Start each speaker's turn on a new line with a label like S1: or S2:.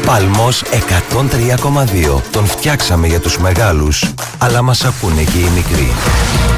S1: Παλμός 103,2. Τον φτιάξαμε για τους μεγάλους, αλλά μας ακούνε και οι μικροί.